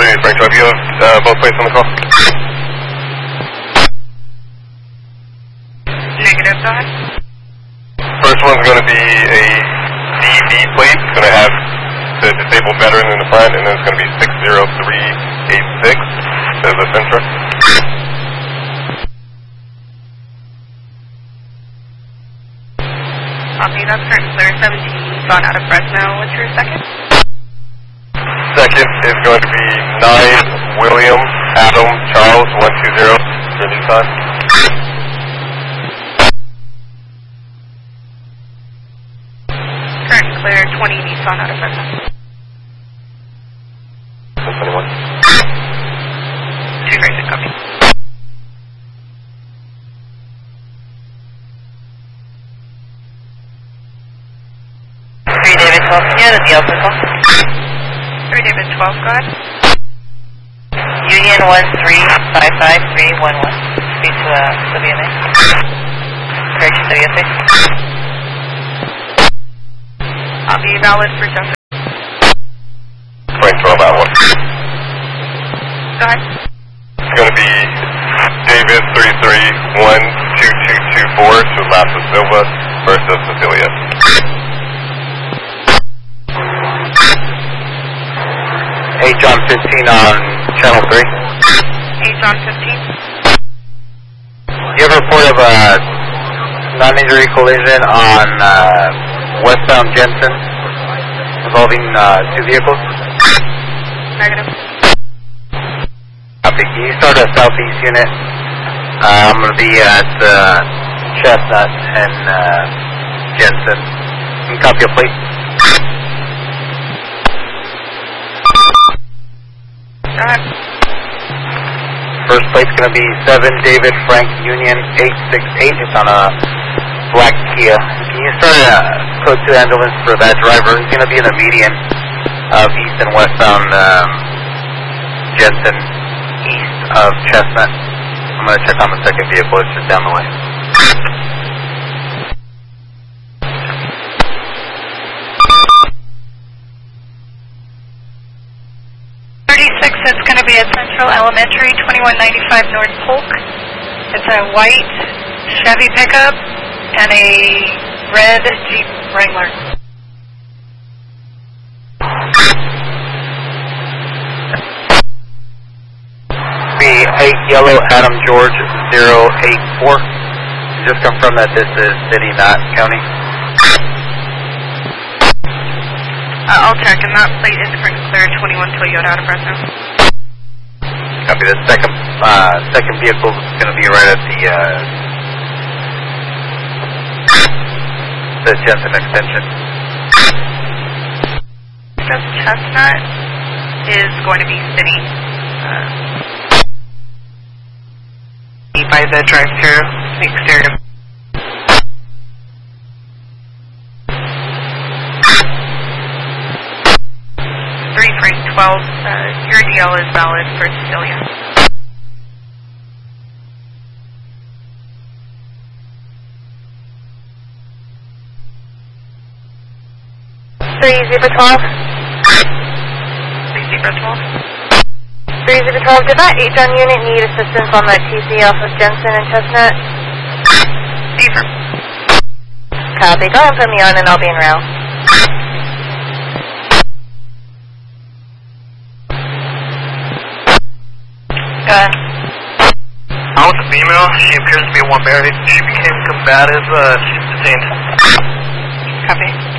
38 Frank 12, you have both plates on the call? Negative, go ahead. First one's going to be a DV plate. It's going to have the disabled veteran in the front, and then it's going to be 60386 as the Sentra. Copy, that's current clear 17, gone out of Fresno. What's your second? Second is going to be 9 William Adam Charles 120 for Nissan. Current clear 20, Nissan out of Fresno. 21. 2 Grayson, copy. David 12, can you have the Delta call? 3 David 12, go ahead. Union 1355311. Speak to WMA. Correction WFA. Copy, valid for Justin. Frank 12 out 1. Go ahead. It's going to be David 33122224 to Lassa Silva versus Cecilia. Hey, John 15 on Channel 3. 8 John 15. You have a report of a non-injury collision on westbound Jensen involving 2 vehicles? Negative. Copy. Can you start a southeast unit? I'm going to be at Chestnut and Jensen. Can you copy a plate? Go ahead. First plate's going to be 7 David Frank Union 868. It's on a black Kia. Can you start a code 2 ambulance for that driver? He's going to be in the median of east and westbound Jensen, east of Chestnut. I'm going to check on the second vehicle. It's just down the way. 36, it's going to be at Central Elementary, 2195 North Polk. It's a white Chevy pickup and a red Jeep Wrangler. Be 8 Yellow Adam George 084. Just confirm that this is city, not county. I'll check, and that plate is current clear 21 Toyota out of Fresno. Copy. The second vehicle is going to be right at the Jensen extension. This Chestnut is going to be city. By the drive-thru exterior. 3 Frank 12, your DL is valid for Cecilia. Zebra 12. 3 Zebra 12. 3 Zebra 12, did that 8 John unit need assistance on that TC off of Jensen and Chestnut? Affirm. Copy. Go ahead and put me on and I'll be en route. Go ahead. I was a female. She appears to be one married. She became combative. She's detained. Copy.